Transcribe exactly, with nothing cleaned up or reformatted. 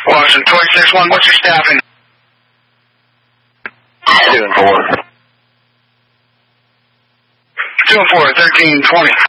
Boston, twenty-six one, what's your staffing? Two and four. Two and four, thirteen twenty.